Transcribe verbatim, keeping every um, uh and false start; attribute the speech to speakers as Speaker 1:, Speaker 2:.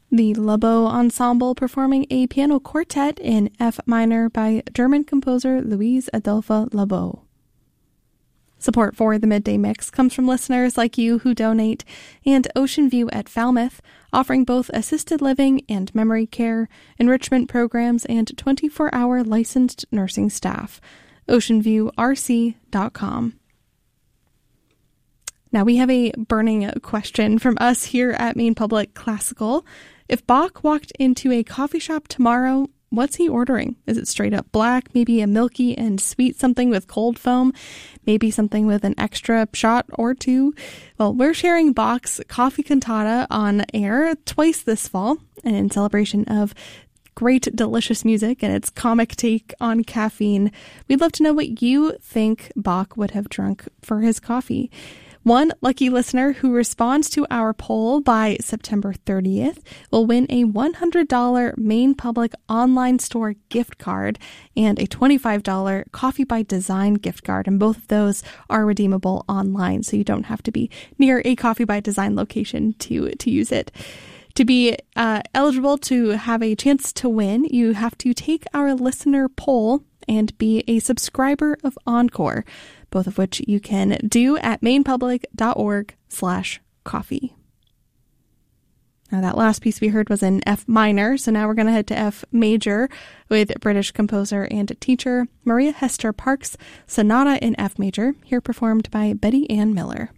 Speaker 1: The Labo Ensemble performing a piano quartet in F minor by German composer Louise Adolphe Labo. Support for the Midday Mix comes from listeners like you who donate, and Ocean View at Falmouth, offering both assisted living and memory care, enrichment programs, and twenty-four hour licensed nursing staff. ocean view r c dot com. Now we have a burning question from us here at Maine Public Classical. If Bach walked into a coffee shop tomorrow, what's he ordering? Is it straight up black, maybe a milky and sweet something with cold foam, maybe something with an extra shot or two? Well, we're sharing Bach's Coffee Cantata on air twice this fall, and in celebration of great, delicious music and its comic take on caffeine, we'd love to know what you think Bach would have drunk for his coffee. One lucky listener who responds to our poll by September thirtieth will win a one hundred dollars Maine Public online store gift card and a twenty-five dollars Coffee by Design gift card. And both of those are redeemable online, so you don't have to be near a Coffee by Design location to, to use it. To be uh, eligible to have a chance to win, you have to take our listener poll and be a subscriber of Encore, both of which you can do at mainepublic.org slash coffee. Now that last piece we heard was in F minor, so now we're going to head to F major with British composer and teacher Maria Hester Park's Sonata in F major, here performed by Betty Ann Miller.